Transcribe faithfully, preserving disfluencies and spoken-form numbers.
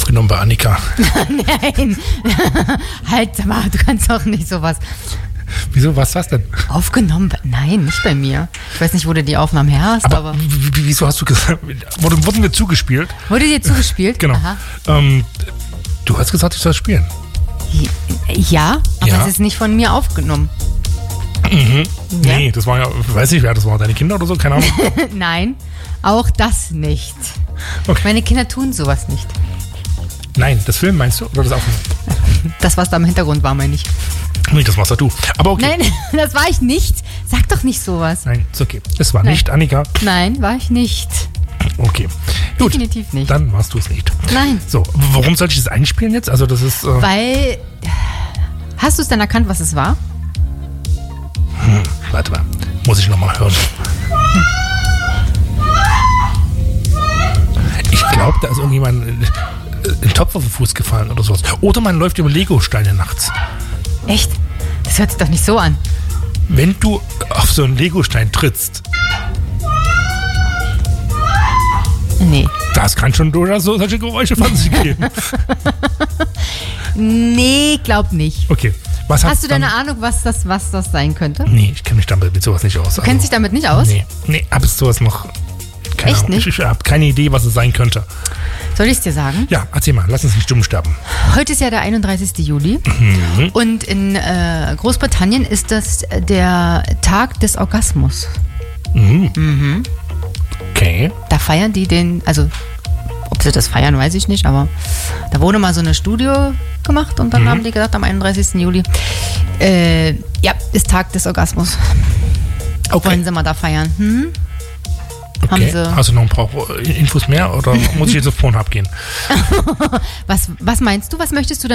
aufgenommen bei Annika. Nein. Halt, sag mal, du kannst doch nicht sowas. Wieso, was das denn? Aufgenommen? bei- Nein, nicht bei mir. Ich weiß nicht, wo du die Aufnahmen her hast, aber... Aber w- w- wieso hast du gesagt, wurde, wurden wir zugespielt? Wurde dir zugespielt? Genau. Aha. Ähm, du hast gesagt, ich soll spielen. Ja, aber Ja. es ist nicht von mir aufgenommen. Mhm. Ja? Nee, das war ja, weiß ich wer, das waren deine Kinder oder so, keine Ahnung. Nein, auch das nicht. Okay. Meine Kinder tun sowas nicht. Nein, das Film meinst du oder das Aufnehmen? Das, was da im Hintergrund war, meine ich. Nee, das machst doch du. Aber okay. Nein, das war ich nicht. Sag doch nicht sowas. Nein, ist okay. Es war Nein. nicht Annika. Nein, war ich nicht. Okay. Gut. Definitiv nicht. Dann warst du es nicht. Nein. So, w- warum soll ich das einspielen jetzt? Also das ist... Äh, Weil... Hast du es dann erkannt, was es war? hm, warte mal. Muss ich nochmal hören. Ich glaube, da ist irgendjemand äh, ein Topf auf den Fuß gefallen oder sowas. Oder man läuft über Legosteine nachts. Echt? Das hört sich doch nicht so an. Wenn du auf so einen Legostein trittst, Nee. das kann schon durchaus so solche Geräusche von sich geben. Nee, glaub nicht. Okay. Was Hast du denn dann, eine Ahnung, was das, was das sein könnte? Nee, ich kenne mich damit mit sowas nicht aus. Du kennst dich damit nicht aus? Nee, nee, hab es sowas noch... Keine Echt Ahnung. nicht? Ich, ich habe keine Idee, was es sein könnte. Soll ich es dir sagen? Ja, erzähl mal, lass uns nicht dumm sterben. Heute ist ja der einunddreißigsten Juli Mhm. und in äh, Großbritannien ist das der Tag des Orgasmus. Mhm. Okay. Da feiern die den, also ob sie das feiern, weiß ich nicht, aber da wurde mal so eine Studie gemacht und dann Mhm. haben die gesagt, am einunddreißigsten Juli, äh, ja, ist Tag des Orgasmus. Okay. Wollen sie mal da feiern? Hm? Haben Okay. sie, Hast du noch ein paar Infos mehr oder muss ich jetzt auf Pornhub gehen? was, was meinst du? Was möchtest du